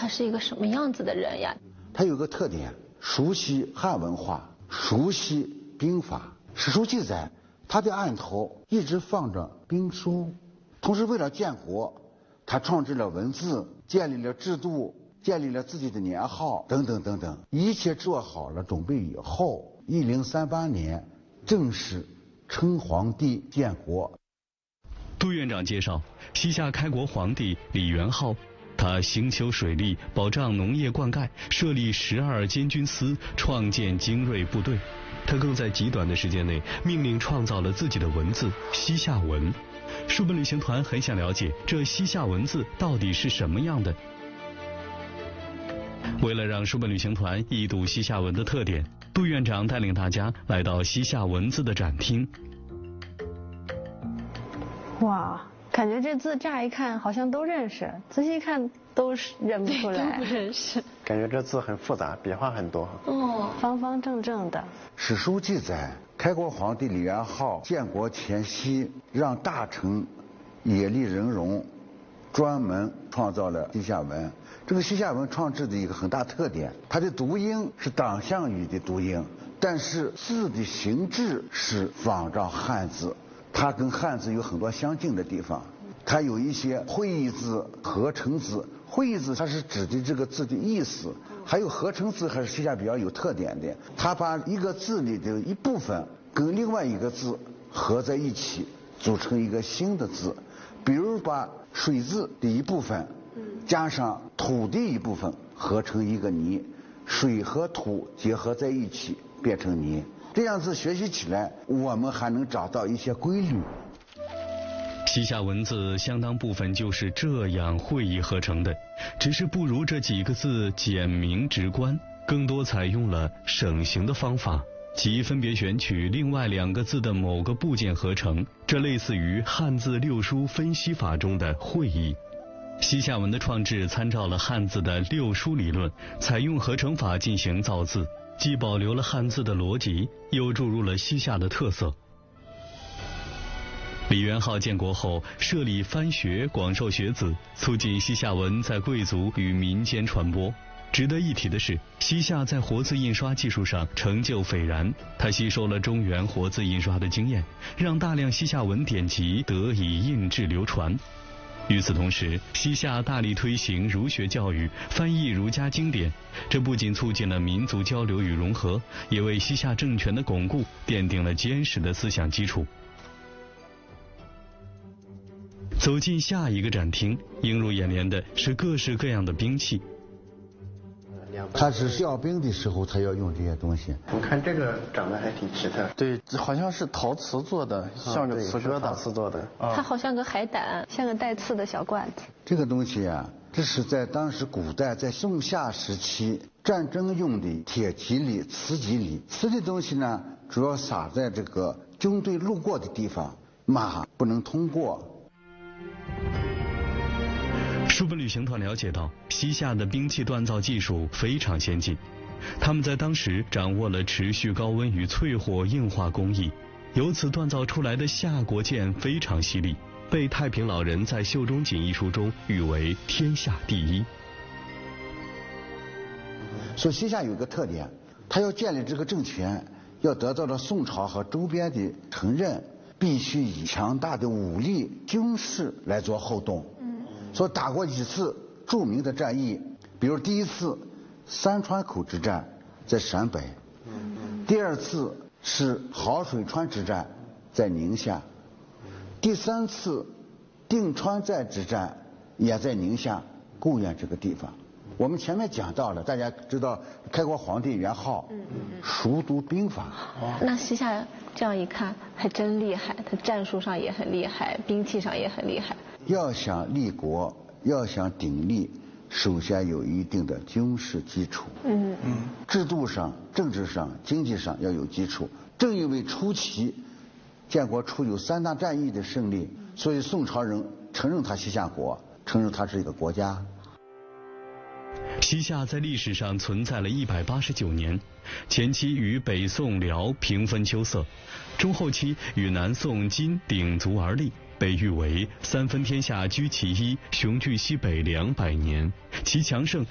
他是一个什么样子的人呀？ 他有个特点，熟悉汉文化，熟悉兵法。史书记载，他的案头一直放着兵书，同时为了建国，他创制了文字，建立了制度，建立了自己的年号等等等等，一切做好了准备以后，1038年正式称皇帝建国。 杜院长介绍，西夏开国皇帝李元昊，他兴修水利，保障农业灌溉，设立12监军司，创建精锐部队。他更在极短的时间内命令创造了自己的文字西夏文。书本旅行团很想了解这西夏文字到底是什么样的。为了让书本旅行团一睹西夏文的特点，杜院长带领大家来到西夏文字的展厅。 哇，感觉这字乍一看好像都认识，仔细一看都是认不出来， 都不认识。 感觉这字很复杂，笔画很多。 方方正正的。 史书记载，开国皇帝李元昊建国前夕，让大臣野利仁荣专门创造了西夏文。这个西夏文创制的一个很大特点，它的读音是党项语的读音，但是字的形制是仿照汉字，它跟汉字有很多相近的地方。它有一些会意字、合成字。会意字它是指的这个字的意思，还有合成字还是西夏比较有特点的，它把一个字里的一部分跟另外一个字合在一起，组成一个新的字。比如把水字的一部分加上土的一部分合成一个泥，水和土结合在一起变成泥，这样子学习起来我们还能找到一些规律。 西夏文字相当部分就是这样会意合成的，只是不如这几个字简明直观，更多采用了省形的方法，即分别选取另外2个字的某个部件合成，这类似于汉字六书分析法中的会意。西夏文的创制参照了汉字的六书理论，采用合成法进行造字，既保留了汉字的逻辑，又注入了西夏的特色。李元昊建国后设立藩学，广受学子，促进西夏文在贵族与民间传播。值得一提的是，西夏在活字印刷技术上成就斐然，它吸收了中原活字印刷的经验，让大量西夏文典籍得以印制流传。与此同时，西夏大力推行儒学教育，翻译儒家经典，这不仅促进了民族交流与融合，也为西夏政权的巩固奠定了坚实的思想基础。走进下一个展厅，映入眼帘的是各式各样的兵器。 他是调兵的时候，他要用这些东西。 我看这个长得还挺奇特。 对，好像是陶瓷做的，像个瓷疙瘩。 陶瓷做的。 它好像个海胆， 像个带刺的小罐子。 这个东西啊，这是在当时古代，在宋夏时期战争用的铁蒺藜、瓷蒺藜。瓷的东西呢，主要撒在这个军队路过的地方，马不能通过。 书本旅行团了解到，西夏的兵器锻造技术非常先进，他们在当时掌握了持续高温与淬火硬化工艺，由此锻造出来的夏国剑非常犀利，被太平老人在《袖中锦》一书中誉为天下第一。 所以西夏有一个特点，他要建立这个政权，要得到了宋朝和周边的承认，必须以强大的武力军事来做后盾。所以打过几次著名的战役，比如第一次三川口之战在陕北，第2次是好水川之战在宁夏，第3次定川寨之战也在宁夏固原这个地方。我们前面讲到了，大家知道开国皇帝元昊熟读兵法。 那西夏这样一看还真厉害，他战术上也很厉害，兵器上也很厉害。 要想立国，要想鼎立，首先有一定的军事基础。制度上、政治上、经济上要有基础。正因为初期建国初有3大战役的胜利，所以宋朝人承认它西夏国，承认它是一个国家。 西夏在历史上存在了189年，前期与北宋、辽平分秋色，中后期与南宋、金鼎足而立，被誉为3分天下居其一，雄踞西北200年，其强盛